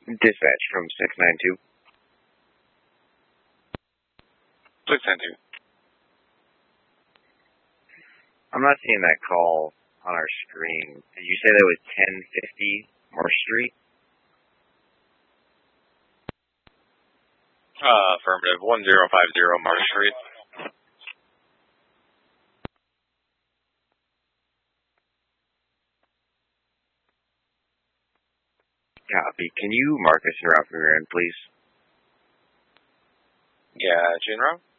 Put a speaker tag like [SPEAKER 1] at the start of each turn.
[SPEAKER 1] Dispatch from 692.
[SPEAKER 2] 692.
[SPEAKER 1] I'm not seeing that call on our screen. Did you say that was 1050 Marsh Street?
[SPEAKER 2] Affirmative. 1050 Marsh Street.
[SPEAKER 1] Copy. Can you mark us en route from your end, please?
[SPEAKER 2] Yeah, en route.